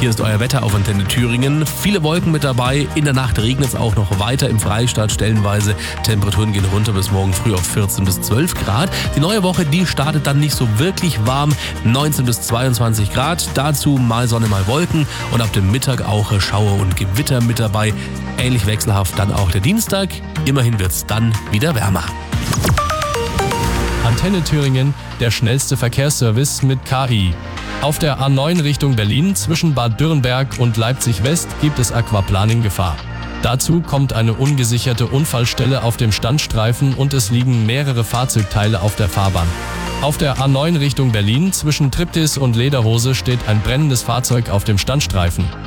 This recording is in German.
Hier ist euer Wetter auf Antenne Thüringen. Viele Wolken mit dabei. In der Nacht regnet es auch noch weiter im Freistaat stellenweise. Temperaturen gehen runter bis morgen früh auf 14 bis 12 Grad. Die neue Woche, die startet dann nicht so wirklich warm. 19 bis 22 Grad. Dazu mal Sonne, mal Wolken. Und ab dem Mittag auch Schauer und Gewitter mit dabei. Ähnlich wechselhaft dann auch der Dienstag. Immerhin wird es dann wieder wärmer. Antenne Thüringen, der schnellste Verkehrsservice mit KI. Auf der A9 Richtung Berlin zwischen Bad Dürrenberg und Leipzig West gibt es Aquaplaning-Gefahr. Dazu kommt eine ungesicherte Unfallstelle auf dem Standstreifen und es liegen mehrere Fahrzeugteile auf der Fahrbahn. Auf der A9 Richtung Berlin zwischen Triptis und Lederhose steht ein brennendes Fahrzeug auf dem Standstreifen.